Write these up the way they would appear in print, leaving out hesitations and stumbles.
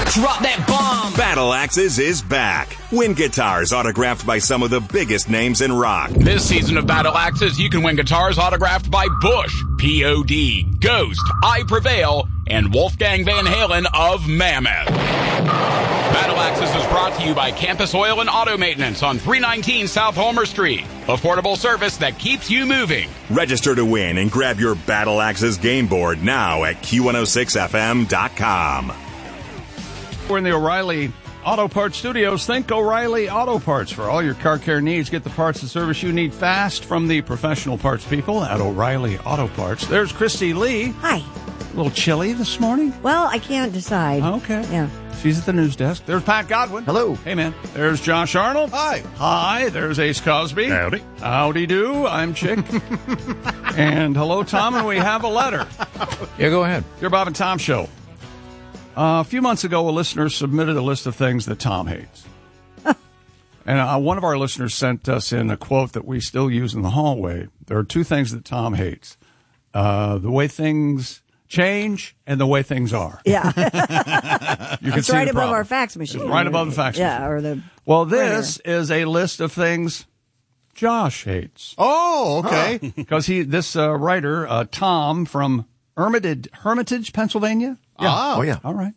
Drop that bomb. Battle Axes is back. Win guitars autographed by some of the biggest names in rock. This season of Battle Axes, you can win guitars autographed by Bush, P.O.D., Ghost, I Prevail, and Wolfgang Van Halen of Mammoth. Battle Axes is brought to you by Campus Oil and Auto Maintenance on 319 South Homer Street. Affordable service that keeps you moving. Register to win and grab your Battle Axes game board now at Q106FM.com. We're in the O'Reilly Auto Parts Studios. Think O'Reilly Auto Parts for all your car care needs. Get the parts and service you need fast from the professional parts people at O'Reilly Auto Parts. There's Christy Lee. Hi. A little chilly this morning? Well, I can't decide. Okay. Yeah. She's at the news desk. There's Pat Godwin. Hello. Hey, man. There's Josh Arnold. Hi. Hi. There's Ace Cosby. Howdy. Howdy do. I'm Chick. And hello, Tom, and we have a letter. Yeah, go ahead. Your Bob and Tom Show. A few months ago, a listener submitted a list of things that Tom hates. And one of our listeners sent us in a quote that we still use in the hallway. There are two things that Tom hates. The way things change and the way things are. Yeah. You can It's see right the above problem. our fax machine. It's right above the fax machine. Yeah, or the... Well, this is a list of things Josh hates. Oh, okay. Because this writer, Tom from Hermitage, Pennsylvania. Yeah. Oh, yeah. All right.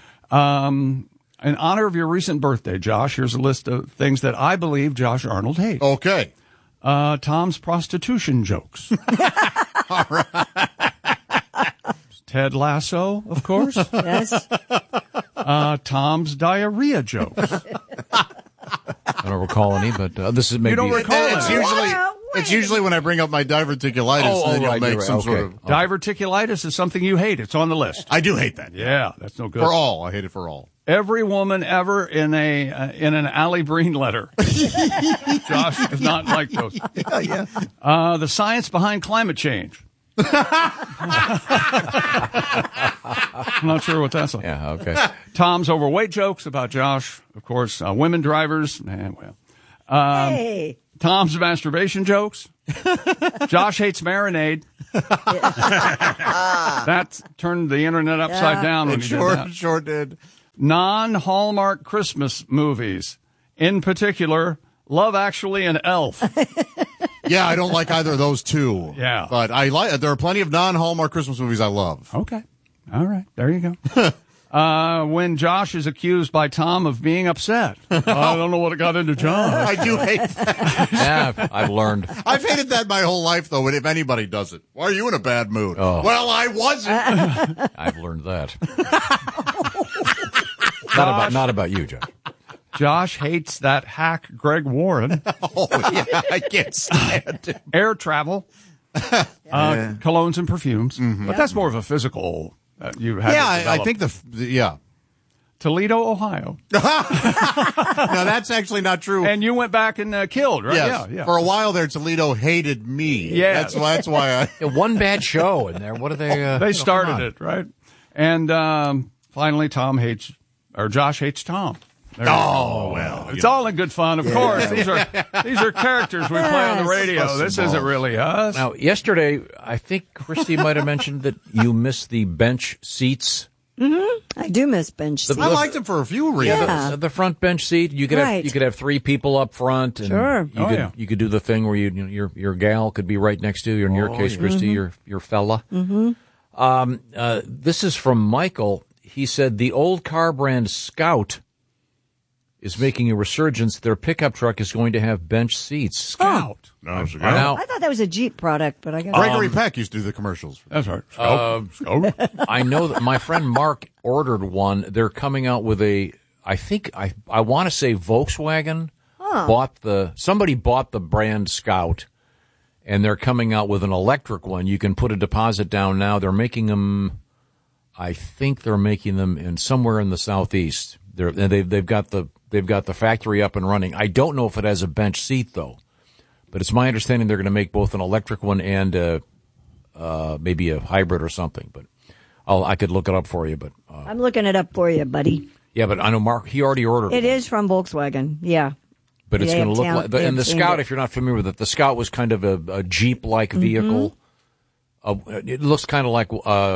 In honor of your recent birthday, Josh, here's a list of things that I believe Josh Arnold hates. Okay. Tom's prostitution jokes. All right. Ted Lasso, of course. Yes. Tom's diarrhea jokes. I don't recall any, but this is maybe... You don't recall It's it. usually when I bring up my diverticulitis, Oh, then right, you'll make you're some right. sort Okay. of... Diverticulitis is something you hate. It's on the list. I do hate that. Yeah, that's no good. For all. I hate it for all. Every woman ever in an Allie Breen letter. Josh does not like those. Yeah. The science behind climate change. I'm not sure what that's like. Yeah, okay. Tom's overweight jokes about Josh, of course. Women drivers. Hey. Tom's masturbation jokes. Josh hates marinade. That turned the internet upside down when It he did that. sure did. Non-Hallmark Christmas movies. In particular, Love Actually and Elf. Yeah, I don't like either of those two. Yeah. But there are plenty of non-Hallmark Christmas movies I love. Okay. All right. There you go. When Josh is accused by Tom of being upset. I don't know what got into Josh. I do hate that. Yeah, I've learned. I've hated that my whole life, though, if anybody does it. Why are you in a bad mood? Oh. Well, I wasn't. I've learned that. Not about you, Josh. Josh hates that hack Greg Warren. Oh, yeah, I can't stand it. Air travel. Colognes and perfumes. Mm-hmm. But that's more of a physical... you had I think yeah. Toledo, Ohio. No, that's actually not true. And you went back and killed, right? Yes. Yeah. For a while there, Toledo hated me. Yeah. That's why I... Yeah, one bad show in there. What are they... They started it, right? And finally, Josh hates Tom. Well. It's all in good fun, of course. These are characters we play on the radio. Yes. This isn't really us. Now, yesterday, I think Christy might have mentioned that you missed the bench seats. Mm-hmm. I do miss bench seats. I liked it for a few reasons. Yeah. The front bench seat. You could have three people up front, and Sure. you could do the thing where your gal could be right next to you. In your case, Christy, your fella. Mm-hmm. This is from Michael. He said the old car brand Scout is making a resurgence. Their pickup truck is going to have bench seats. Scout. Now, I thought that was a Jeep product, but I guess... Gregory Peck used to do the commercials. That's right. Scout. I know that my friend Mark ordered one. They're coming out with I want to say Volkswagen somebody bought the brand Scout, and they're coming out with an electric one. You can put a deposit down now. They're making them, I think they're making them in somewhere in the Southeast. They've got the factory up and running. I don't know if it has a bench seat though, but it's my understanding they're going to make both an electric one and maybe a hybrid or something. But I could look it up for you. But I'm looking it up for you, buddy. Yeah, but I know Mark. He already ordered. It is from Volkswagen. Yeah. But it's going to look like and the Scout. it. If you're not familiar with it, the Scout was kind of a Jeep-like vehicle. It looks kind of like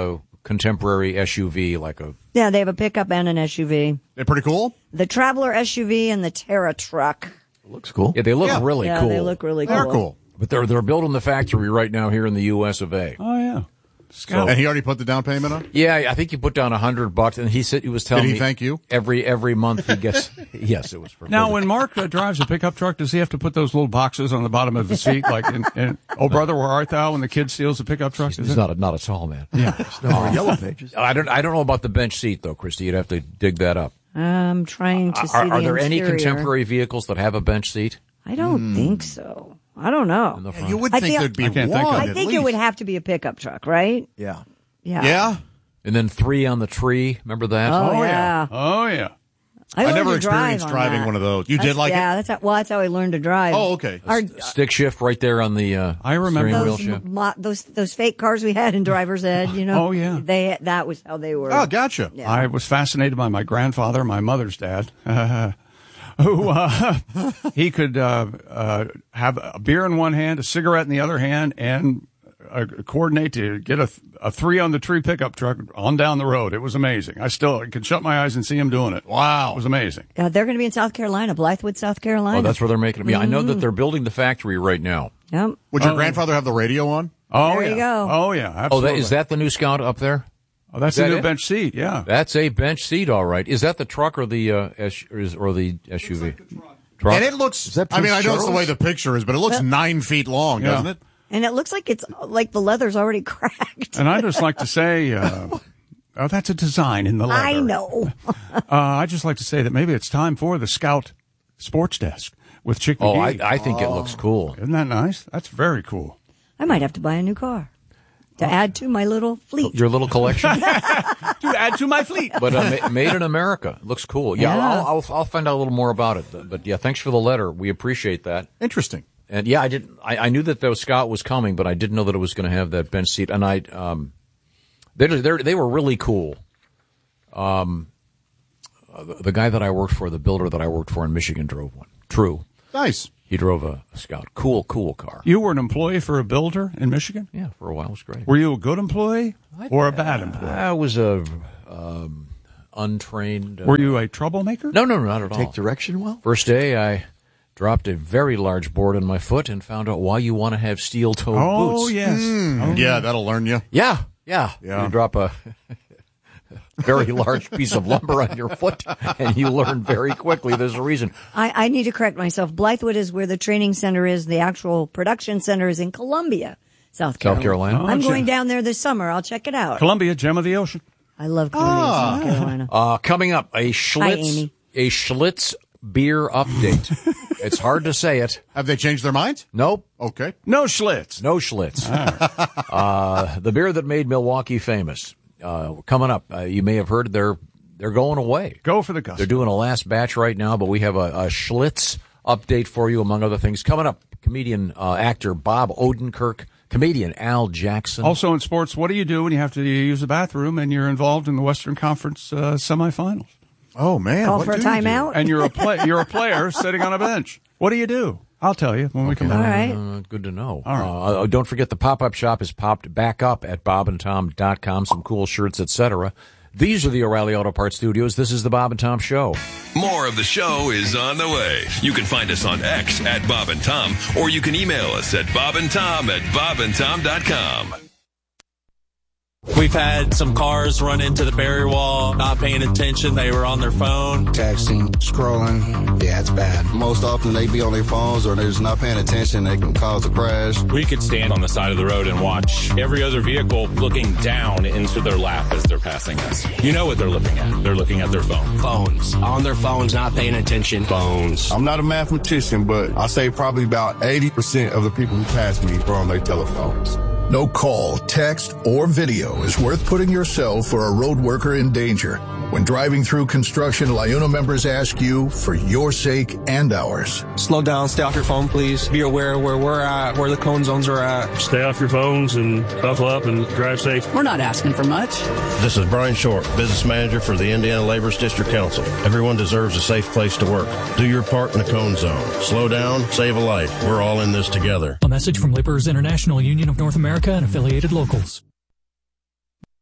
contemporary SUV, like a. Yeah, they have a pickup and an SUV. They're pretty cool. The Traveler SUV and the Terra truck. Looks cool. Yeah, they look really Yeah, cool. they look really They're cool. cool. But they're building the factory right now here in the U.S. of A. Oh, yeah. Scout. And he already put the down payment on? Yeah, I think he put down $100, and he was telling me. Did he thank you? Every month he gets. Yes, it was for. Now, when Mark drives a pickup truck, does he have to put those little boxes on the bottom of the seat? Like, oh, brother, where art thou? When the kid steals a pickup truck? He's not a tall man. Yeah. No more yellow pages. I don't know about the bench seat though, Christy. You'd have to dig that up. I'm trying to see Are there any interior. contemporary vehicles that have a bench seat? I don't think so. I don't know. In the front? You would I think feel- there'd be I can't think one. of I at think it least. would have to be a pickup truck, right? Yeah. Yeah. Yeah. And then 3 on the tree. Remember that? Oh, yeah. Oh, yeah. I I learned never to drive experienced on driving that. one of those. You did like yeah, it? that's how I learned to drive. Oh, okay. Our, Stick shift right there on the I remember steering wheel those, shift. those fake cars we had in driver's ed, you know. Oh, yeah. That was how they were. Oh, gotcha. Yeah. I was fascinated by my grandfather, my mother's dad, who he could have a beer in one hand, a cigarette in the other hand, and coordinate to get a 3 on the tree pickup truck on down the road. It was amazing. I could shut my eyes and see him doing it. Wow. It was amazing. They're going to be in South Carolina, Blythewood, South Carolina. Oh, that's where they're making them. Yeah, I know that they're building the factory right now. Yep. Would your grandfather have the radio on? Oh, There yeah. you go. Oh, yeah. Oh, Absolutely. is that the new Scout up there? Oh, that's is the that new it? bench seat, yeah. That's a bench seat, all right. Is that the truck or the or the SUV? Truck. And it looks, that I mean, I Prince know it's the Charles? way the picture is, but it looks 9 feet long, Yeah. doesn't it? And it looks like it's like the leather's already cracked. And I just like to say, that's a design in the leather. I know. I just like to say that maybe it's time for the Scout Sports Desk with Chick Oh, McGee. I think it looks cool. Isn't that nice? That's very cool. I might have to buy a new car to add to my little fleet. Your little collection, To add to my fleet. but made in America. It looks cool. Yeah, Yeah. I'll find out a little more about it. But yeah, thanks for the letter. We appreciate that. Interesting. And yeah, I knew that the Scout was coming, but I didn't know that it was going to have that bench seat. And they were really cool. The guy that I worked for, the builder that I worked for in Michigan, drove one. True, Nice. he drove a Scout. Cool car. You were an employee for a builder in Michigan? Yeah, for a while it was great. Were you a good employee or a bad employee? I was a untrained. Were you a troublemaker? No, not at all. Take direction well? First day, I dropped a very large board on my foot and found out why you want to have steel-toed boots. Oh, yes. Oh, Yeah, that'll learn you. Yeah. Yeah. You drop a very large piece of lumber on your foot, and you learn very quickly there's a reason. I need to correct myself. Blythewood is where the training center is. The actual production center is in Columbia, South Carolina. South Carolina? I'm Oh, going gee. down there this summer. I'll check it out. Columbia, gem of the ocean. I love Columbia, South Carolina. Coming up, a Amy. Schlitz beer update. It's hard to say it. Have they changed their minds? Nope. Okay. No Schlitz. No Schlitz. The beer that made Milwaukee famous. Coming up, you may have heard they're going away. Go for the gusto. They're doing a last batch right now, but we have a Schlitz update for you, among other things. Coming up, comedian, actor Bob Odenkirk, comedian Al Jackson. Also in sports, what do you do when you have to use the bathroom and you're involved in the Western Conference semifinals? Oh, man. Call what for a do you do? timeout. And you're a player sitting on a bench. What do you do? I'll tell you when we come All back. right. Good to know. All right. Don't forget the pop-up shop is popped back up at bobandtom.com. Some cool shirts, etc. These are the O'Reilly Auto Parts Studios. This is the Bob and Tom Show. More of the show is on the way. You can find us on X at Bob and Tom, or you can email us at bobandtom@bobandtom.com. We've had some cars run into the barrier wall, not paying attention. They were on their phone. Texting, scrolling. Yeah, it's bad. Most often they be on their phones or they're just not paying attention. They can cause a crash. We could stand on the side of the road and watch every other vehicle looking down into their lap as they're passing us. You know what they're looking at. They're looking at their phone. Phones. On their phones, not paying attention. Phones. I'm not a mathematician, but I say probably about 80% of the people who pass me are on their telephones. No call, text, or video is worth putting yourself or a road worker in danger. When driving through construction, LIUNA members ask you for your sake and ours. Slow down, stay off your phone, please. Be aware where we're at, where the cone zones are at. Stay off your phones and buckle up and drive safe. We're not asking for much. This is Brian Short, business manager for the Indiana Laborers District Council. Everyone deserves a safe place to work. Do your part in the cone zone. Slow down, save a life. We're all in this together. A message from Laborers International Union of North America and affiliated locals.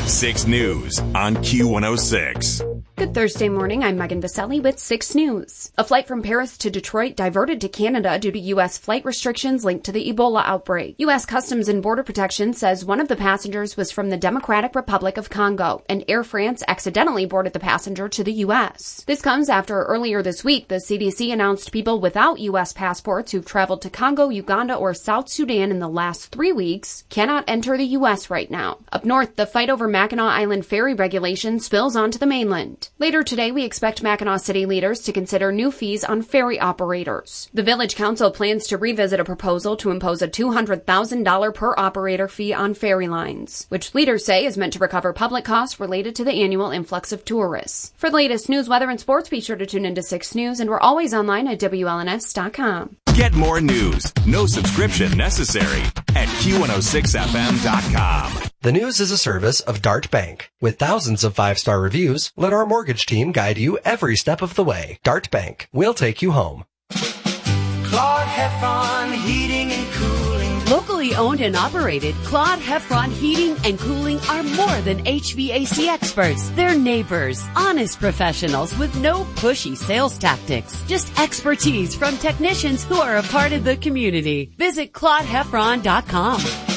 6 News on Q106. Good Thursday morning. I'm Megan Vaselli with 6 News. A flight from Paris to Detroit diverted to Canada due to U.S. flight restrictions linked to the Ebola outbreak. U.S. Customs and Border Protection says one of the passengers was from the Democratic Republic of Congo, and Air France accidentally boarded the passenger to the U.S. This comes after earlier this week, the CDC announced people without U.S. passports who've traveled to Congo, Uganda, or South Sudan in the last 3 weeks cannot enter the U.S. right now. Up north, the fight over Mackinac Island ferry regulation spills onto the mainland. Later today, we expect Mackinac City leaders to consider new fees on ferry operators. The Village Council plans to revisit a proposal to impose a $200,000 per operator fee on ferry lines, which leaders say is meant to recover public costs related to the annual influx of tourists. For the latest news, weather, and sports, be sure to tune into 6 News, and we're always online at WLNS.com. Get more news, no subscription necessary, at Q106FM.com. The News is a service of Dart Bank. With thousands of 5-star reviews, let our mortgage team guide you every step of the way. Dart Bank. We'll take you home. Claude Heffron Heating and Cooling. Locally owned and operated, Claude Heffron Heating and Cooling are more than HVAC experts. They're neighbors, honest professionals with no pushy sales tactics. Just expertise from technicians who are a part of the community. Visit ClaudeHeffron.com.